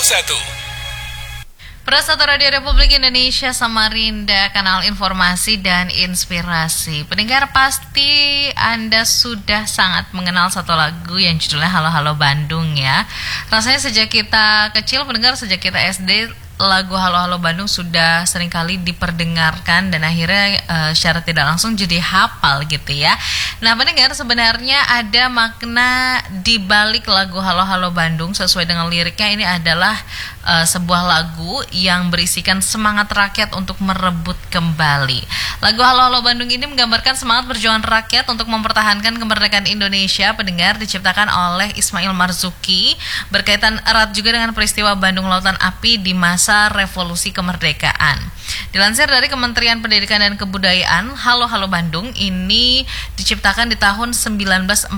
Persatu Radio Republik Indonesia Samarinda, kanal informasi dan inspirasi. Pendengar, pasti Anda sudah sangat mengenal satu lagu yang judulnya Halo Halo Bandung ya. Rasanya sejak kita kecil, pendengar, sejak kita SD, lagu Halo Halo Bandung sudah seringkali diperdengarkan dan akhirnya secara tidak langsung jadi hafal gitu ya. Nah pendengar, sebenarnya ada makna di balik lagu Halo Halo Bandung. Sesuai dengan liriknya, ini adalah sebuah lagu yang berisikan semangat rakyat untuk merebut kembali. Lagu Halo Halo Bandung ini menggambarkan semangat perjuangan rakyat untuk mempertahankan kemerdekaan Indonesia. Pendengar, diciptakan oleh Ismail Marzuki, berkaitan erat juga dengan peristiwa Bandung Lautan Api di masa revolusi kemerdekaan. Dilansir dari Kementerian Pendidikan dan Kebudayaan, Halo Halo Bandung ini diciptakan di tahun 1946,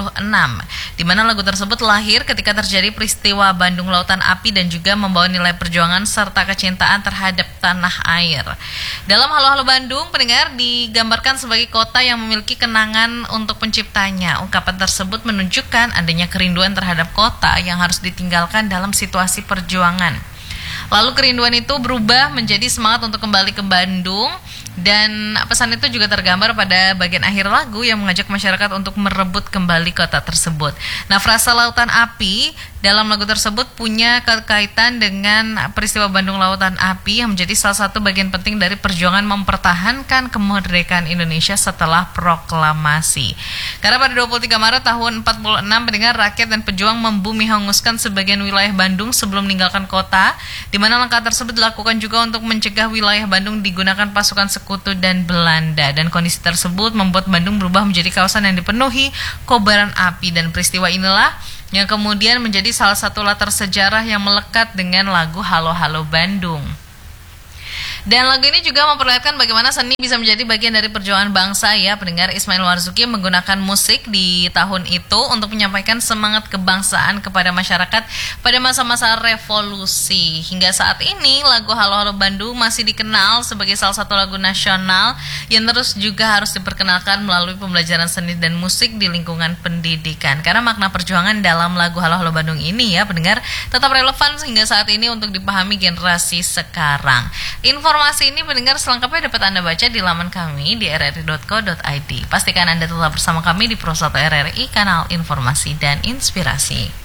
di mana lagu tersebut lahir ketika terjadi peristiwa Bandung Lautan Api dan juga membawa nilai perjuangan serta kecintaan terhadap tanah air. Dalam Halo Halo Bandung, pendengar, digambarkan sebagai kota yang memiliki kenangan untuk penciptanya. Ungkapan tersebut menunjukkan adanya kerinduan terhadap kota yang harus ditinggalkan dalam situasi perjuangan. Lalu kerinduan itu berubah menjadi semangat untuk kembali ke Bandung, dan pesan itu juga tergambar pada bagian akhir lagu yang mengajak masyarakat untuk merebut kembali kota tersebut. Nah, frasa Lautan Api dalam lagu tersebut punya kaitan dengan peristiwa Bandung Lautan Api yang menjadi salah satu bagian penting dari perjuangan mempertahankan kemerdekaan Indonesia setelah proklamasi. Karena pada 23 Maret tahun 46, pendengar, rakyat dan pejuang membumi hanguskan sebagian wilayah Bandung sebelum meninggalkan kota, di mana langkah tersebut dilakukan juga untuk mencegah wilayah Bandung digunakan pasukan Sekutu dan Belanda, dan kondisi tersebut membuat Bandung berubah menjadi kawasan yang dipenuhi kobaran api, dan peristiwa inilah yang kemudian menjadi salah satu latar sejarah yang melekat dengan lagu Halo Halo Bandung. Dan lagu ini juga memperlihatkan bagaimana seni bisa menjadi bagian dari perjuangan bangsa ya. Pendengar, Ismail Marzuki menggunakan musik di tahun itu untuk menyampaikan semangat kebangsaan kepada masyarakat pada masa-masa revolusi. Hingga saat ini lagu Halo Halo Bandung masih dikenal sebagai salah satu lagu nasional yang terus juga harus diperkenalkan melalui pembelajaran seni dan musik di lingkungan pendidikan. Karena makna perjuangan dalam lagu Halo Halo Bandung ini ya pendengar tetap relevan hingga saat ini untuk dipahami generasi sekarang. Informasi ini pendengar selengkapnya dapat Anda baca di laman kami di rri.co.id. Pastikan Anda tetap bersama kami di Persatu RRI, kanal informasi dan inspirasi.